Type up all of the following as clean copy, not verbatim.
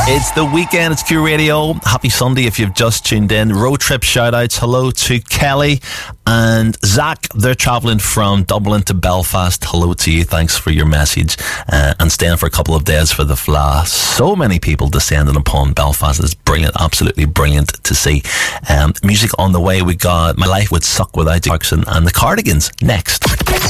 It's the weekend, it's Q Radio. Happy Sunday if you've just tuned in. Road trip shout outs. Hello to Kelly and Zach. They're travelling from Dublin to Belfast. Hello to you. Thanks for your message and staying for a couple of days for the Fla. So many people descending upon Belfast. It's brilliant, absolutely brilliant to see. Music on the way. We got My Life Would Suck Without Jackson and the Cardigans next.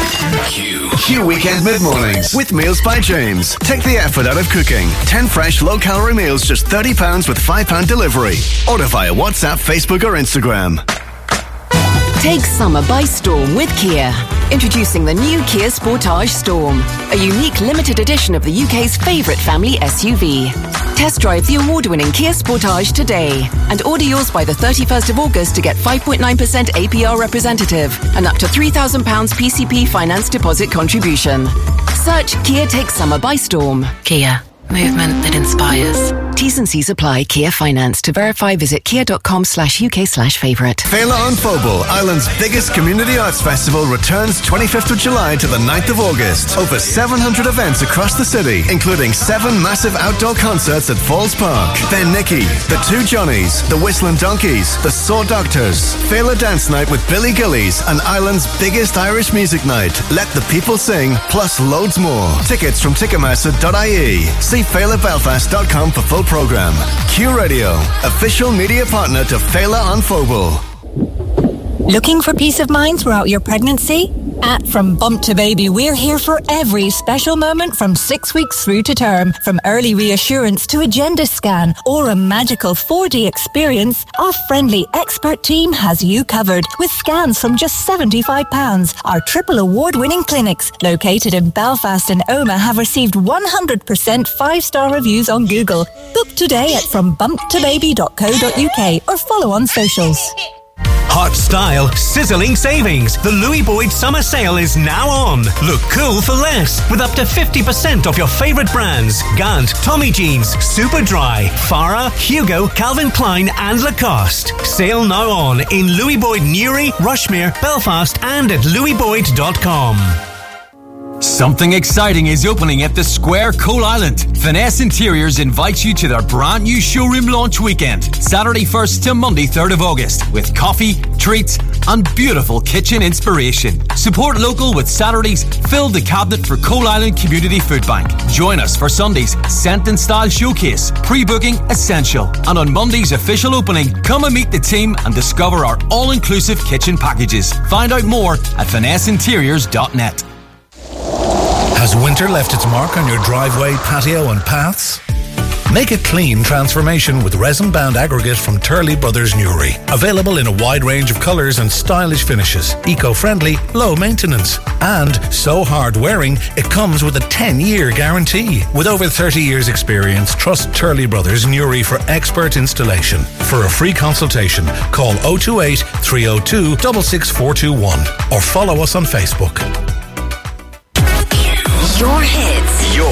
Q Weekend Mid-Mornings with Meals by James. Take the effort out of cooking. 10 fresh low-calorie meals, just £30 with £5 delivery. Order via WhatsApp, Facebook or Instagram. Take summer by storm with Kia. Introducing the new Kia Sportage Storm, a unique limited edition of the UK's favourite family SUV. Test drive the award-winning Kia Sportage today and order yours by the 31st of August to get 5.9% APR representative and up to £3,000 PCP finance deposit contribution. Search Kia Takes Summer by Storm. Kia. Movement that inspires. T's and C's apply. Kia Finance. To verify, visit kia.com/UK/favourite. Fela on Phobal, Ireland's biggest community arts festival, returns 25th of July to the 9th of August. Over 700 events across the city, including 7 massive outdoor concerts at Falls Park. Then Nicky, the Two Johnnies, the Whistling Donkeys, the Saw Doctors, Fela Dance Night with Billy Gillies, and Ireland's biggest Irish music night. Let the people sing, plus loads more. Tickets from Ticketmaster.ie. See FelaBelfast.com for full programme. Q Radio, official media partner to Fela on Phobal. Looking for peace of mind throughout your pregnancy? At From Bump to Baby, we're here for every special moment from 6 weeks through to term. From early reassurance to agenda scan or a magical 4D experience, our friendly expert team has you covered with scans from just £75. Our triple award-winning clinics, located in Belfast and Omagh, have received 100% 5-star reviews on Google. Book today at frombumptobaby.co.uk or follow on socials. Hot style, sizzling savings. The Louis Boyd summer sale is now on. Look cool for less with up to 50% off your favourite brands. Gant, Tommy Jeans, Superdry, Farah, Hugo, Calvin Klein and Lacoste. Sale now on in Louis Boyd Newry, Rushmere, Belfast and at louisboyd.com. Something exciting is opening at the Square Coal Island. Finesse Interiors invites you to their brand new showroom launch weekend, Saturday 1st to Monday 3rd of August, with coffee, treats and beautiful kitchen inspiration. Support local with Saturday's Fill the Cabinet for Coal Island Community Food Bank. Join us for Sunday's Scent and Style Showcase, pre-booking essential. And on Monday's official opening, come and meet the team and discover our all-inclusive kitchen packages. Find out more at finesseinteriors.net. Has winter left its mark on your driveway, patio and paths? Make a clean transformation with resin-bound aggregate from Turley Brothers Newry. Available in a wide range of colours and stylish finishes. Eco-friendly, low maintenance. And so hard-wearing, it comes with a 10-year guarantee. With over 30 years' experience, trust Turley Brothers Newry for expert installation. For a free consultation, call 028 302 66421 or follow us on Facebook. Your hits. Your